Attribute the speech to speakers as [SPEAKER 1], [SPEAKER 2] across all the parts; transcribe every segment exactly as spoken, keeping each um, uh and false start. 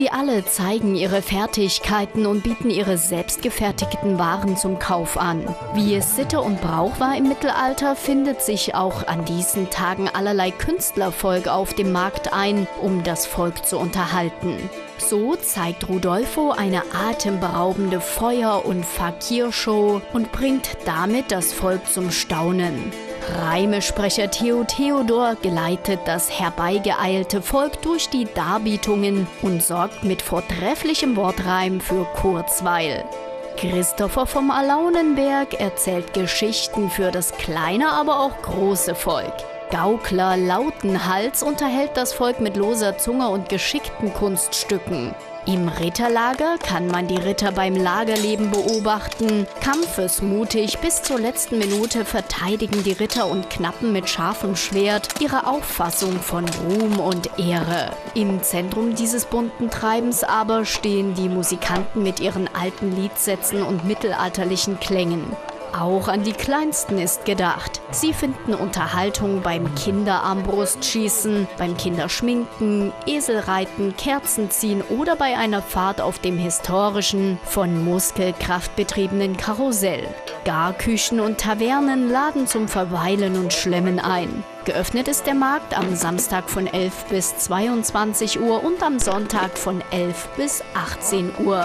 [SPEAKER 1] Sie alle zeigen ihre Fertigkeiten und bieten ihre selbstgefertigten Waren zum Kauf an. Wie es Sitte und Brauch war im Mittelalter, findet sich auch an diesen Tagen allerlei Künstlervolk auf dem Markt ein, um das Volk zu unterhalten. So zeigt Rudolfo eine atemberaubende Feuer- und Fakirshow und bringt damit das Volk zum Staunen. Reimesprecher Theo Theodor geleitet das herbeigeeilte Volk durch die Darbietungen und sorgt mit vortrefflichem Wortreim für Kurzweil. Christopher vom Alaunenberg erzählt Geschichten für das kleine, aber auch große Volk. Gaukler Lautenhals unterhält das Volk mit loser Zunge und geschickten Kunststücken. Im Ritterlager kann man die Ritter beim Lagerleben beobachten. Kampfesmutig bis zur letzten Minute verteidigen die Ritter und Knappen mit scharfem Schwert ihre Auffassung von Ruhm und Ehre. Im Zentrum dieses bunten Treibens aber stehen die Musikanten mit ihren alten Liedsätzen und mittelalterlichen Klängen. Auch an die Kleinsten ist gedacht. Sie finden Unterhaltung beim Kinderarmbrustschießen, beim Kinderschminken, Eselreiten, Kerzenziehen oder bei einer Fahrt auf dem historischen, von Muskelkraft betriebenen Karussell. Garküchen und Tavernen laden zum Verweilen und Schlemmen ein. Geöffnet ist der Markt am Samstag von elf bis zweiundzwanzig Uhr und am Sonntag von elf bis achtzehn Uhr.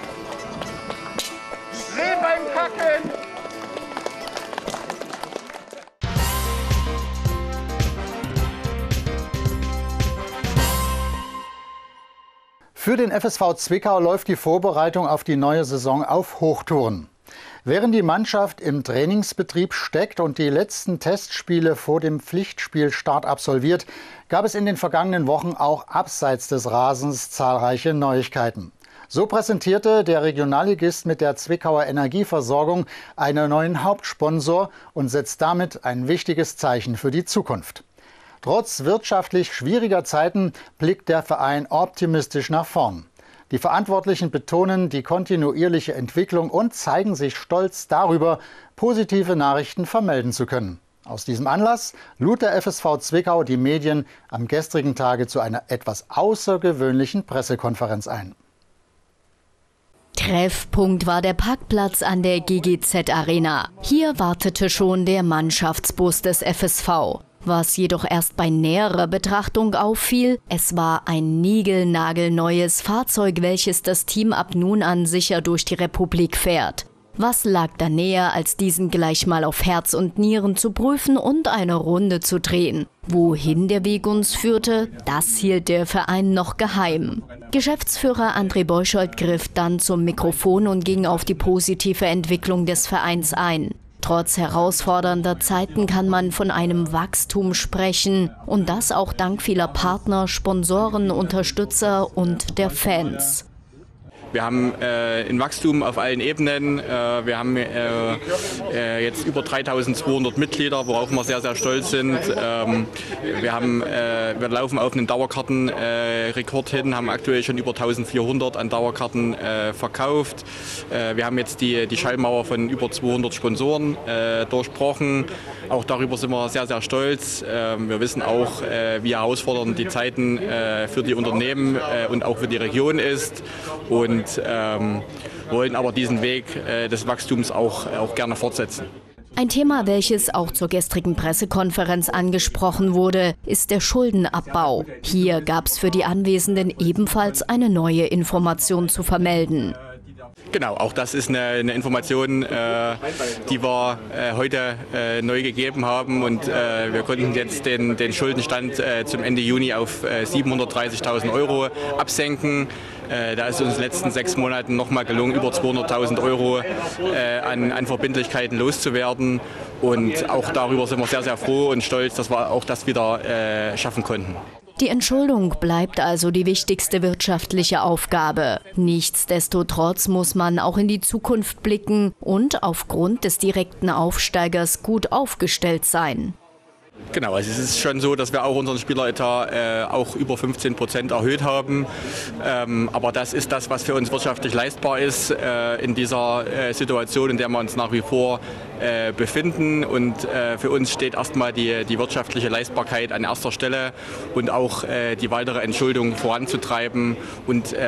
[SPEAKER 2] Reh beim Kacken!
[SPEAKER 3] Für den F S V Zwickau läuft die Vorbereitung auf die neue Saison auf Hochtouren. Während die Mannschaft im Trainingsbetrieb steckt und die letzten Testspiele vor dem Pflichtspielstart absolviert, gab es in den vergangenen Wochen auch abseits des Rasens zahlreiche Neuigkeiten. So präsentierte der Regionalligist mit der Zwickauer Energieversorgung einen neuen Hauptsponsor und setzt damit ein wichtiges Zeichen für die Zukunft. Trotz wirtschaftlich schwieriger Zeiten blickt der Verein optimistisch nach vorn. Die Verantwortlichen betonen die kontinuierliche Entwicklung und zeigen sich stolz darüber, positive Nachrichten vermelden zu können. Aus diesem Anlass lud der F S V Zwickau die Medien am gestrigen Tage zu einer etwas außergewöhnlichen Pressekonferenz ein.
[SPEAKER 1] Treffpunkt war der Parkplatz an der G G Z Arena. Hier wartete schon der Mannschaftsbus des F S V. Was jedoch erst bei näherer Betrachtung auffiel, es war ein niegelnagelneues Fahrzeug, welches das Team ab nun an sicher durch die Republik fährt. Was lag da näher, als diesen gleich mal auf Herz und Nieren zu prüfen und eine Runde zu drehen? Wohin der Weg uns führte, das hielt der Verein noch geheim. Geschäftsführer André Beuschold griff dann zum Mikrofon und ging auf die positive Entwicklung des Vereins ein. Trotz herausfordernder Zeiten kann man von einem Wachstum sprechen und das auch dank vieler Partner, Sponsoren, Unterstützer und der Fans.
[SPEAKER 4] Wir haben äh, ein Wachstum auf allen Ebenen. Äh, wir haben äh, äh, jetzt über dreitausendzweihundert Mitglieder, worauf wir sehr, sehr stolz sind. Ähm, wir, haben, äh, wir laufen auf einen Dauerkartenrekord äh, hin, haben aktuell schon über eintausendvierhundert an Dauerkarten äh, verkauft. Äh, wir haben jetzt die, die Schallmauer von über zweihundert Sponsoren äh, durchbrochen. Auch darüber sind wir sehr, sehr stolz. Äh, wir wissen auch, äh, wie herausfordernd die Zeiten äh, für die Unternehmen äh, und auch für die Region ist. Und Und ähm, wollen aber diesen Weg äh, des Wachstums auch, auch gerne fortsetzen.
[SPEAKER 1] Ein Thema, welches auch zur gestrigen Pressekonferenz angesprochen wurde, ist der Schuldenabbau. Hier gab es für die Anwesenden ebenfalls eine neue Information zu vermelden.
[SPEAKER 4] Genau, auch das ist eine, eine Information, äh, die wir äh, heute äh, neu gegeben haben und äh, wir konnten jetzt den, den Schuldenstand äh, zum Ende Juni auf äh, siebenhundertdreißigtausend Euro absenken. Äh, da ist uns in den letzten sechs Monaten nochmal gelungen, über zweihunderttausend Euro äh, an, an Verbindlichkeiten loszuwerden und auch darüber sind wir sehr, sehr froh und stolz, dass wir auch das wieder äh, schaffen konnten.
[SPEAKER 1] Die Entschuldung bleibt also die wichtigste wirtschaftliche Aufgabe. Nichtsdestotrotz muss man auch in die Zukunft blicken und aufgrund des direkten Aufsteigers gut aufgestellt sein.
[SPEAKER 4] Genau, also es ist schon so, dass wir auch unseren Spieleretat äh, auch über fünfzehn Prozent erhöht haben. Ähm, aber das ist das, was für uns wirtschaftlich leistbar ist äh, in dieser äh, Situation, in der wir uns nach wie vor äh, befinden. Und äh, für uns steht erstmal die, die wirtschaftliche Leistbarkeit an erster Stelle und auch äh, die weitere Entschuldung voranzutreiben und äh,